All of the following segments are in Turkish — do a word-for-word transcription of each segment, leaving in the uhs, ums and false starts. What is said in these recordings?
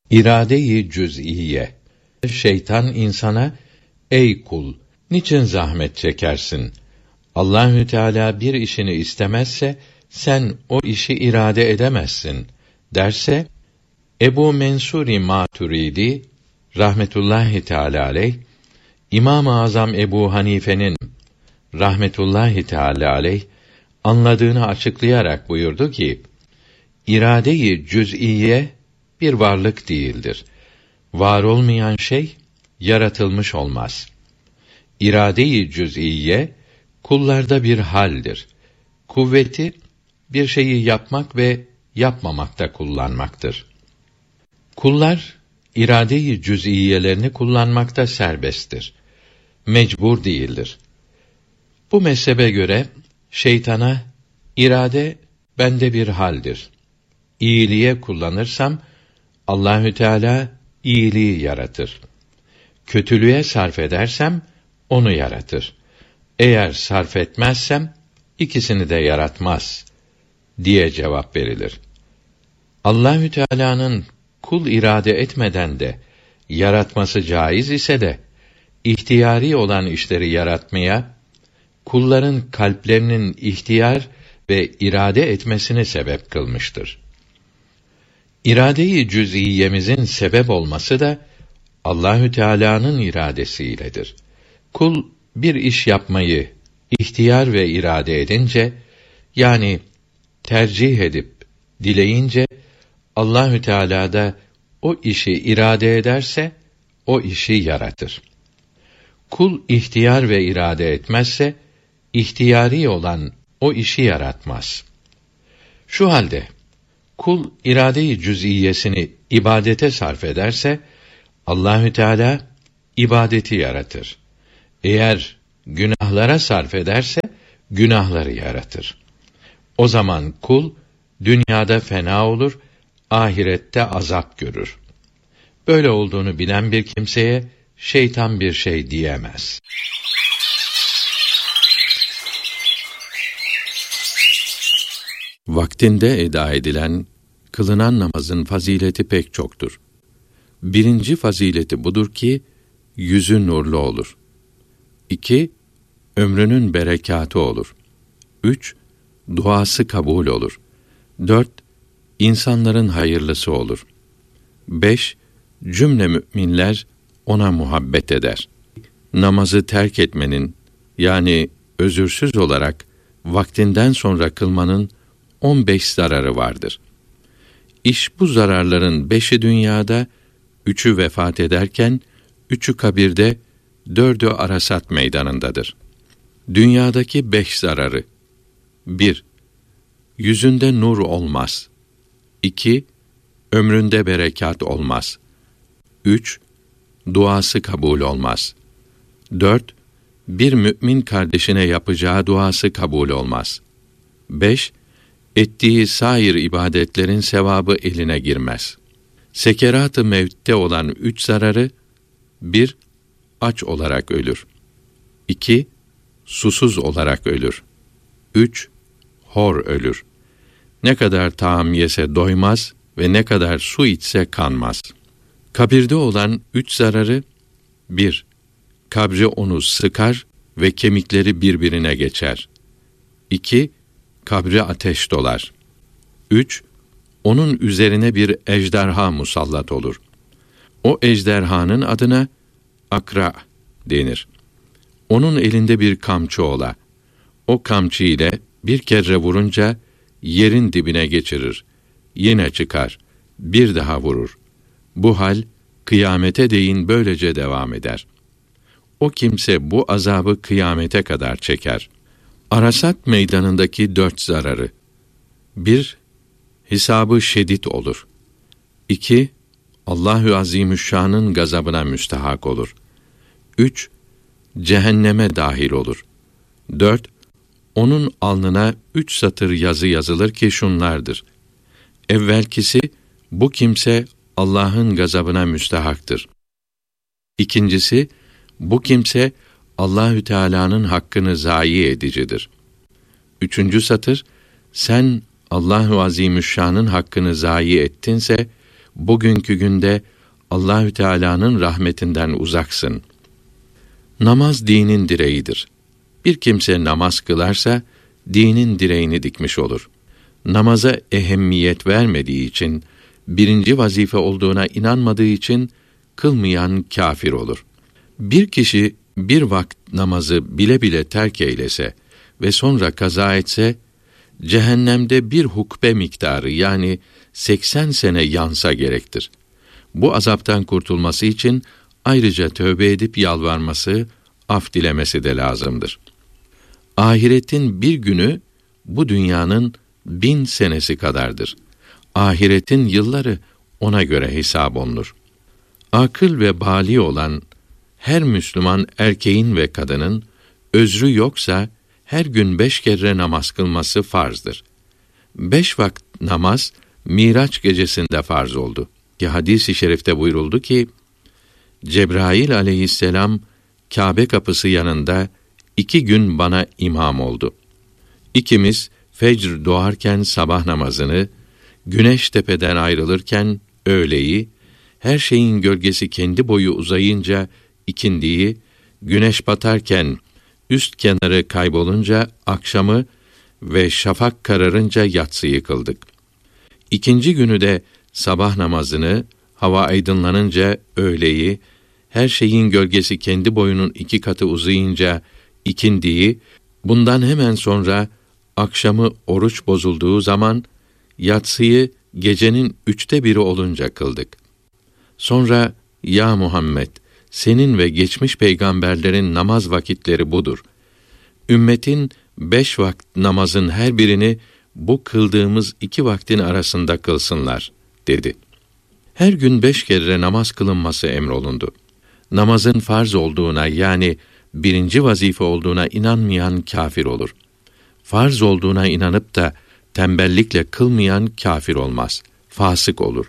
İrade-i cüz'iye. Şeytan insana, ey kul, niçin zahmet çekersin? Allahü Teala bir işini istemezse sen o işi irade edemezsin derse, Ebu Mensûr-i Maturidi rahmetullahi teâlâ aleyh, İmam-ı Azam Ebu Hanife'nin rahmetullahi teâlâ aleyh anladığını açıklayarak buyurdu ki, irade-i cüz'iye bir varlık değildir. Var olmayan şey yaratılmış olmaz. İrade-i cüz'iye kullarda bir haldir. Kuvveti bir şeyi yapmak ve yapmamakta kullanmaktır. Kullar irade-i cüz'iyelerini kullanmakta serbesttir. Mecbur değildir. Bu mezhebe göre şeytana irade bende bir haldir. İyiliğe kullanırsam Allahü Teala iyiliği yaratır. Kötülüğe sarf edersem onu yaratır. Eğer sarf etmezsem ikisini de yaratmaz diye cevap verilir. Allahü Teala'nın kul irade etmeden de yaratması caiz ise de ihtiyari olan işleri yaratmaya kulların kalplerinin ihtiyar ve irade etmesini sebep kılmıştır. İrade-i cüz'iyemizin sebep olması da Allahü Teala'nın iradesiyledir. Kul bir iş yapmayı ihtiyar ve irade edince, yani tercih edip dileyince, Allahü Teala da o işi irade ederse o işi yaratır. Kul ihtiyar ve irade etmezse ihtiyari olan o işi yaratmaz. Şu halde kul irade-i cüz'iyesini ibadete sarf ederse Allahü Teala ibadeti yaratır. Eğer günahlara sarf ederse günahları yaratır. O zaman kul dünyada fena olur, ahirette azap görür. Böyle olduğunu bilen bir kimseye şeytan bir şey diyemez. Vaktinde eda edilen, kılınan namazın fazileti pek çoktur. Birinci fazileti budur ki, yüzü nurlu olur. İki, ömrünün berekatı olur. Üç, duası kabul olur. Dört, insanların hayırlısı olur. Beş, cümle müminler ona muhabbet eder. Namazı terk etmenin, yani özürsüz olarak vaktinden sonra kılmanın on beş zararı vardır. İş bu zararların beşi dünyada, üçü vefat ederken, üçü kabirde, dördü Arasat meydanındadır. Dünyadaki beş zararı: bir, yüzünde nur olmaz. İki, ömründe berekat olmaz. Üç, duası kabul olmaz. Dört, bir mümin kardeşine yapacağı duası kabul olmaz. Beş, ettiği sair ibadetlerin sevabı eline girmez. Sekerat-ı mevtte olan üç zararı: bir, aç olarak ölür. İki, susuz olarak ölür. Üç, hor ölür. Ne kadar taam yese doymaz ve ne kadar su içse kanmaz. Kabirde olan üç zararı: bir, kabri onu sıkar ve kemikleri birbirine geçer. İki, kabri ateş dolar. Üç, onun üzerine bir ejderha musallat olur. O ejderhanın adına akra denir. Onun elinde bir kamçı ola. O kamçı ile bir kere vurunca yerin dibine geçirir. Yine çıkar. Bir daha vurur. Bu hal kıyamete değin böylece devam eder. O kimse bu azabı kıyamete kadar çeker. Arasat meydanındaki dört zararı: bir, hesabı şedid olur. İki, Allahü Azimüşşan'ın gazabına müstahak olur. Üç, cehenneme dahil olur. Dört, onun alnına üç satır yazı yazılır ki şunlardır: evvelkisi, bu kimse Allah'ın gazabına müstahaktır. İkincisi, bu kimse Allahü Teala'nın hakkını zayi edicidir. Üçüncü satır, sen Allahu Azimüşşan'ın hakkını zayi ettinse bugünkü günde Allahü Teala'nın rahmetinden uzaksın. Namaz dinin direğidir. Bir kimse namaz kılarsa dinin direğini dikmiş olur. Namaza ehemmiyet vermediği için, birinci vazife olduğuna inanmadığı için kılmayan kâfir olur. Bir kişi bir vakit namazı bile bile terk eylese ve sonra kaza etse, cehennemde bir hukbe miktarı yani seksen sene yansa gerektir. Bu azaptan kurtulması için ayrıca tövbe edip yalvarması, af dilemesi de lazımdır. Ahiretin bir günü bu dünyanın bin senesi kadardır. Ahiretin yılları ona göre hesap olunur. Akıl ve bâli olan her Müslüman erkeğin ve kadının özrü yoksa her gün beş kere namaz kılması farzdır. Beş vakit namaz Miraç gecesinde farz oldu. Ki hadis-i şerifte buyuruldu ki, Cebrail aleyhisselam Kâbe kapısı yanında iki gün bana imam oldu. İkimiz fecr doğarken sabah namazını, güneş tepeden ayrılırken öğleyi, her şeyin gölgesi kendi boyu uzayınca ikindiyi, güneş batarken üst kenarı kaybolunca akşamı ve şafak kararınca yatsıyı kıldık. İkinci günü de sabah namazını, hava aydınlanınca öğleyi, her şeyin gölgesi kendi boyunun iki katı uzayınca ikindiyi, bundan hemen sonra akşamı oruç bozulduğu zaman yatsıyı gecenin üçte biri olunca kıldık. Sonra, ya Muhammed, senin ve geçmiş peygamberlerin namaz vakitleri budur. Ümmetin beş vakit namazın her birini bu kıldığımız iki vaktin arasında kılsınlar, dedi. Her gün beş kere namaz kılınması emrolundu. Namazın farz olduğuna yani birinci vazife olduğuna inanmayan kâfir olur. Farz olduğuna inanıp da tembellikle kılmayan kâfir olmaz, fasık olur.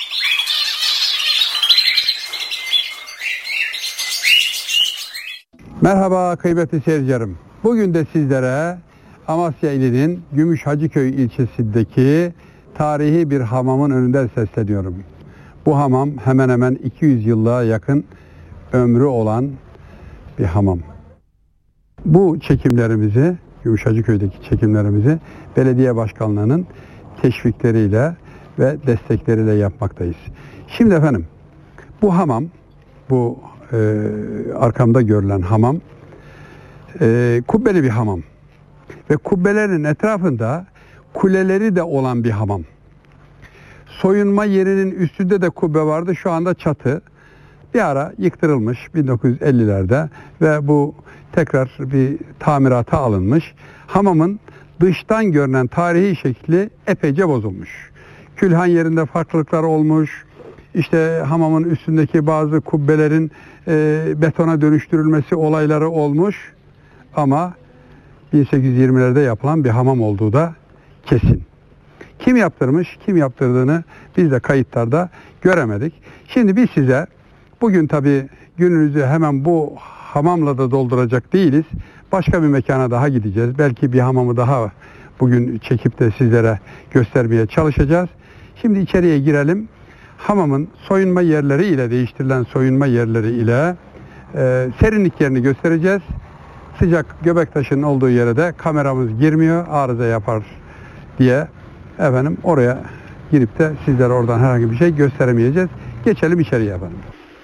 Merhaba kıymetli seyircilerim. Bugün de sizlere Amasya ilinin Gümüş Hacıköy ilçesindeki tarihi bir hamamın önünden sesleniyorum. Bu hamam hemen hemen iki yüz yıla yakın ömrü olan bir hamam. Bu çekimlerimizi, Gümüş Hacıköy'deki çekimlerimizi belediye başkanlığının teşvikleriyle ve destekleriyle yapmaktayız. Şimdi efendim, bu hamam, bu e, arkamda görülen hamam, e, kubbeli bir hamam. Ve kubbelerin etrafında kuleleri de olan bir hamam. Soyunma yerinin üstünde de kubbe vardı, şu anda çatı. Bir ara yıktırılmış bin dokuz yüz ellilerde ve bu tekrar bir tamirata alınmış. Hamamın dıştan görünen tarihi şekli epeyce bozulmuş. Külhan yerinde farklılıklar olmuş. İşte hamamın üstündeki bazı kubbelerin e, betona dönüştürülmesi olayları olmuş. Ama bin sekiz yüz yirmilerde yapılan bir hamam olduğu da kesin. Kim yaptırmış, kim yaptırdığını biz de kayıtlarda göremedik. Şimdi biz size bugün tabii gününüzü hemen bu hamamla da dolduracak değiliz. Başka bir mekana daha gideceğiz. Belki bir hamamı daha bugün çekip de sizlere göstermeye çalışacağız. Şimdi içeriye girelim. Hamamın soyunma yerleri ile değiştirilen soyunma yerleri ile e, serinlik yerini göstereceğiz. Sıcak göbek taşının olduğu yere de kameramız girmiyor, arıza yapar diye efendim oraya girip de sizlere oradan herhangi bir şey gösteremeyeceğiz. Geçelim içeriye efendim.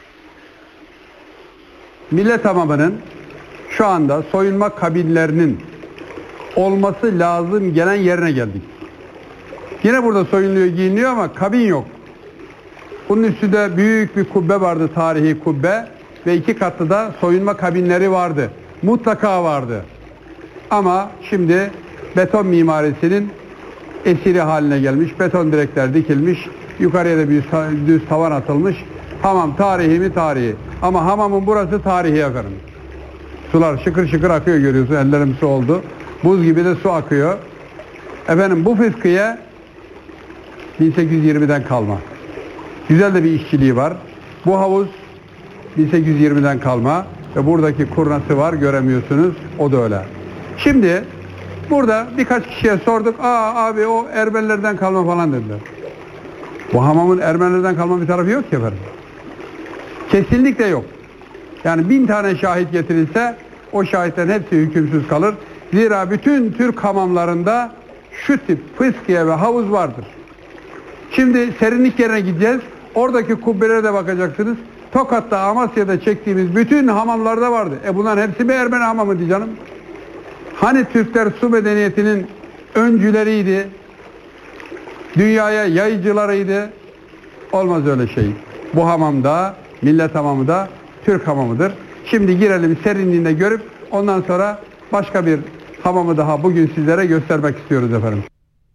Millet Hamamı'nın şu anda soyunma kabinlerinin olması lazım gelen yerine geldik. Yine burada soyunuluyor, giyiniliyor ama kabin yok. Bunun üstünde büyük bir kubbe vardı, tarihi kubbe ve iki katlı da soyunma kabinleri vardı. Mutlaka vardı. Ama şimdi beton mimarisinin esiri haline gelmiş. Beton direkler dikilmiş. Yukarıya da bir düz tavan atılmış. Hamam tarihi mi tarihi. Ama hamamın burası tarihi efendim. Sular şıkır şıkır akıyor, görüyorsun. Ellerim su oldu. Buz gibi de su akıyor. Efendim bu fıskiye bin sekiz yüz yirmiden kalma. Güzel de bir işçiliği var. Bu havuz bin sekiz yüz yirmiden kalma ve buradaki kurnası var, göremiyorsunuz. O da öyle. Şimdi burada birkaç kişiye sorduk. Aa abi o Erbellerden kalma falan dediler. Bu hamamın Ermenilerden kalma bir tarafı yok ki efendim. Kesinlikle yok. Yani bin tane şahit getirilse o şahitlerin hepsi hükümsüz kalır. Zira bütün Türk hamamlarında şu tip fıskiye ve havuz vardır. Şimdi serinlik yerine gideceğiz. Oradaki kubbelere de bakacaksınız. Tokat'ta, Amasya'da çektiğimiz bütün hamamlarda vardı. E bunların hepsi bir Ermeni hamamı diye canım. Hani Türkler su medeniyetinin öncüleriydi, dünyaya yayıcılarıydı. Olmaz öyle şey. Bu hamamda, millet hamamı da Türk hamamıdır. Şimdi girelim serinliğinde görüp ondan sonra başka bir hamamı daha bugün sizlere göstermek istiyoruz efendim.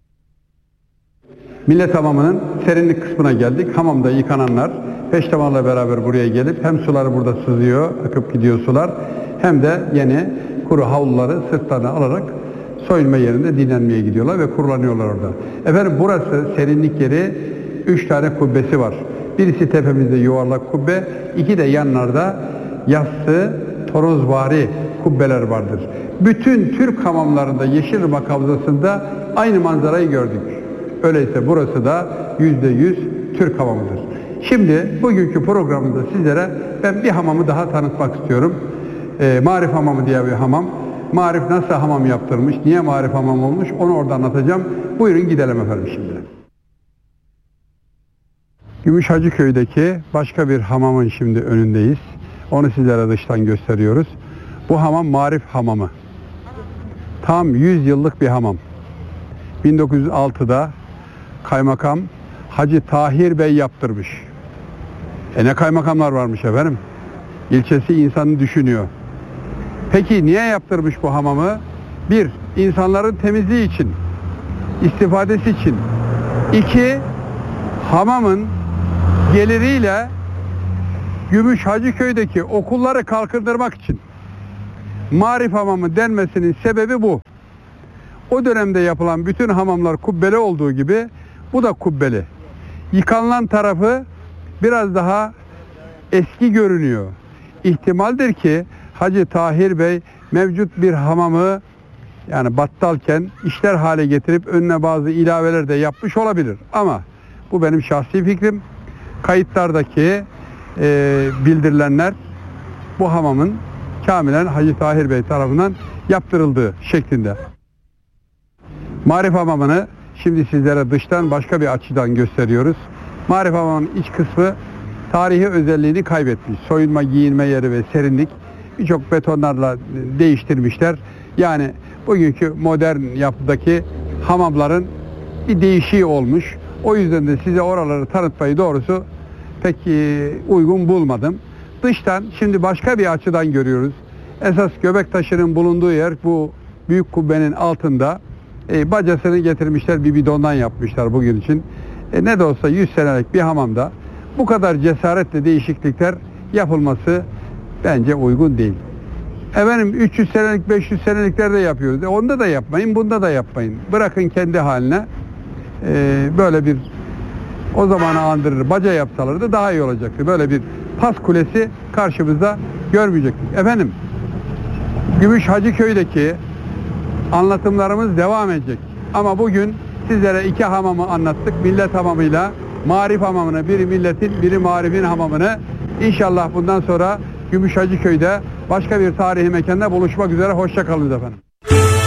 Millet hamamının serinlik kısmına geldik. Hamamda yıkananlar peştemal'la beraber buraya gelip hem suları burada sızıyor, akıp gidiyor sular, hem de yeni kuru havluları sırtlarına alarak soyunma yerinde dinlenmeye gidiyorlar ve kurulanıyorlar orada. Efendim burası serinlik yeri, üç tane kubbesi var. Birisi tepemizde yuvarlak kubbe, iki de yanlarda yassı, torozvari kubbeler vardır. Bütün Türk hamamlarında Yeşilırmak Havzası'nda aynı manzarayı gördük. Öyleyse burası da yüzde yüz Türk hamamıdır. Şimdi bugünkü programda sizlere ben bir hamamı daha tanıtmak istiyorum. E, Marif Hamamı diye bir hamam. Marif nasıl hamam yaptırmış, niye Marif Hamam olmuş onu orada anlatacağım. Buyurun gidelim efendim şimdi. Gümüşhacıköy'deki başka bir hamamın şimdi önündeyiz. Onu sizlere dıştan gösteriyoruz. Bu hamam Marif Hamamı. Tam yüz yıllık bir hamam. bin dokuz yüz altıda kaymakam Hacı Tahir Bey yaptırmış. E ne kaymakamlar varmış efendim. İlçesi insanı düşünüyor. Peki niye yaptırmış bu hamamı? Bir, insanların temizliği için, istifadesi için. İki, hamamın geliriyle Gümüşhacıköy'deki okulları kalkındırmak için. Marif Hamamı denmesinin sebebi bu. O dönemde yapılan bütün hamamlar kubbeli olduğu gibi bu da kubbeli. Yıkanılan tarafı biraz daha eski görünüyor. İhtimaldir ki Hacı Tahir Bey mevcut bir hamamı yani battalken işler hale getirip önüne bazı ilaveler de yapmış olabilir. Ama bu benim şahsi fikrim. Kayıtlardaki e, bildirilenler bu hamamın kamilen Hacı Tahir Bey tarafından yaptırıldığı şeklinde. Marif Hamamı'nı şimdi sizlere dıştan başka bir açıdan gösteriyoruz. Marif Hamamı'nın iç kısmı tarihi özelliğini kaybetmiş. Soyunma, giyinme yeri ve serinlik birçok betonlarla değiştirmişler. Yani bugünkü modern yapıdaki hamamların bir değişiği olmuş. O yüzden de size oraları tanıtmayı doğrusu pek uygun bulmadım. Dıştan şimdi başka bir açıdan görüyoruz. Esas göbek taşının bulunduğu yer bu büyük kubbenin altında. E, bacasını getirmişler, bir bidondan yapmışlar bugün için. E, ne de olsa yüz senelik bir hamamda bu kadar cesaretle değişiklikler yapılması bence uygun değil. Efendim üç yüz senelik, beş yüz senelikler de yapıyoruz. E, onda da yapmayın, bunda da yapmayın. Bırakın kendi haline. E, böyle bir o zamanı andırır baca yapsalardı daha iyi olacaktı. Böyle bir pas kulesi karşımızda görmeyecektik. Efendim Gümüşhacıköy'deki anlatımlarımız devam edecek. Ama bugün sizlere iki hamamı anlattık. Millet hamamıyla Marif Hamamı'nı, biri milletin, biri Marif'in hamamını. İnşallah bundan sonra Gümüşhacıköy'de başka bir tarihi mekanda buluşmak üzere. Hoşça kalın efendim.